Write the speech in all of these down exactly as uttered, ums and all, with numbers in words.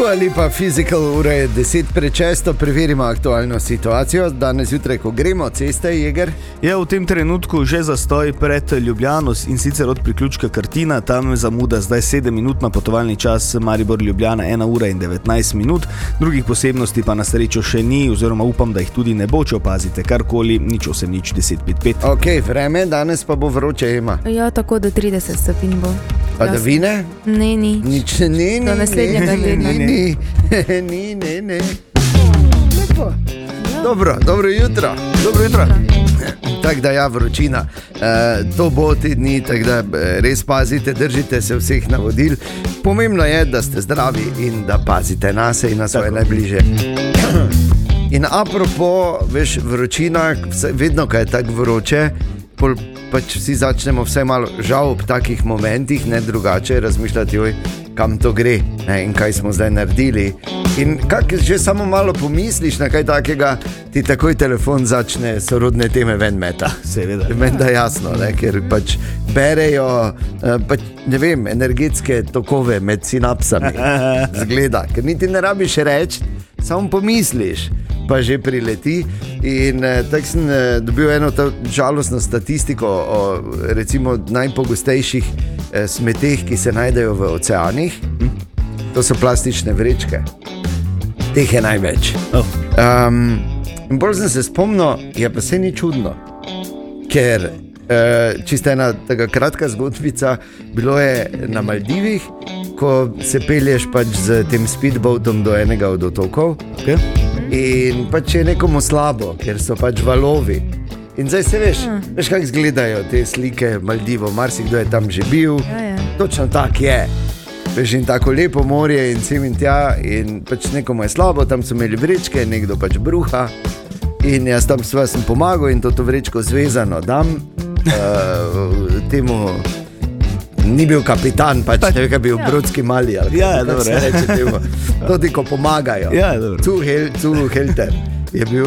Dua Lipa Physical, ura je deset pred šesto, preverimo aktualno situacijo. Danes jutraj, ko gremo ceste, Jeger? Je v tem trenutku že zastoj pred Ljubljano in sicer od priključka Krtina, tam zamuda zdaj sedem minut na potovalni čas Maribor-Ljubljana, ena ura in devetnajst minut. Drugih posebnosti pa na srečo še ni, oziroma upam, da jih tudi ne bo, če opazite karkoli, nič osem nič deset pet pet. Ok, vreme, danes pa bo vroče, ima. Ja, tako do trideset stopinj bo. Pa da vine? Ne, ni. Nič, ne, ne, Do naslednjega tedna. ne, ne, ne, ne, ne. Lepo. Dobro, dobro jutro. Dobro jutro. Tako da ja, vročina. E, to bo te dni, tako da res pazite, držite se vseh navodil. Pomembno je, da ste zdravi in da pazite na se in na svoje najbližje. In apropo, veš, vročina, vedno, ko je tako vroče, pol pač vsi začnemo vse malo žal ob takih momentih, ne drugače razmišljati, oj, kam to gre, ne, in kaj smo zdaj naredili. In kak že samo malo pomisliš na kaj takega, ti takoj telefon začne sorodne teme ven meta. Seveda. Meni da jasno, ne, ker pač berejo, pač, ne vem, energetske tokove med sinapsami. Zgleda, ker niti ne rabiš reči, samo pomisliš, pa že prileti. In eh, tako sem eh, dobil eno žalostno statistiko o recimo najpogostejših eh, smeteh, ki se najdejo v oceanih. To so plastične vrečke. Teh je največ. Oh. Um, in bolj sem se spomnil, je pa se ni čudno, ker eh, čisto ena taka kratka zgodbica, bilo je na Maldivih, ko se pelješ pač z tem speedboatom do enega od otokov. Okay. In pač je nekomu slabo, ker so pač valovi. In zdaj se veš, mm. veš kako izgledajo te slike Maldivov, marsikdo je tam že bil, Ja, ja. točno tak je. Veš, in tako lepo morje in sem in tja, in pač nekomu je slabo, tam so imeli vrečke, nekdo pač bruha. In jaz tam sva sem pomagal in to, to vrečko zvezano dam uh, temu. Ni bil kapitan, pač, pač ne vem, kaj bil ja. Brodski mali, ali ja, kako se reče temu. To ti, ko pomagajo. Ja, dobro. Tu hel, tu helter je bil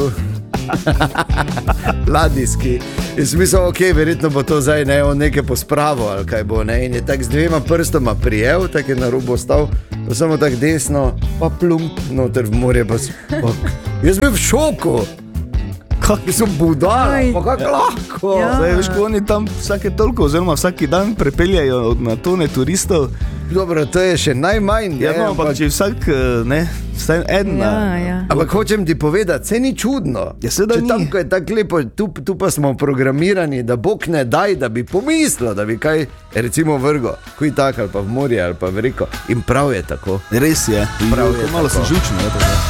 ladijski. In sem mislil, ok, verjetno bo to zdaj ne, on nekaj pospravo, ali kaj bo, ne. In je tak z dvema prstoma prijel, tak je na robu stal, pa samo tak desno, pa plump noter v morje, pa spok. Jaz bil v šoku. Kako so budali, pa kako lahko. Ja. Zdaj, veš, ko oni tam vsake toliko, oziroma vsaki dan prepeljajo na tone turistov. Dobro, to je še najmanj. Ja, no, ampak če vsak, ne, vsaj ena. Ja, ja. Ampak hočem ti povedati, se ni čudno. Ja, seveda Če ni. tam, ko je tako lepo, tu, tu pa smo programirani, da Bog ne daj, da bi pomislil, da bi kaj, recimo vrgo, kuj tak ali pa v morje ali pa v reko. In prav je tako. Res je. Prav je Malo tako. sem žučen.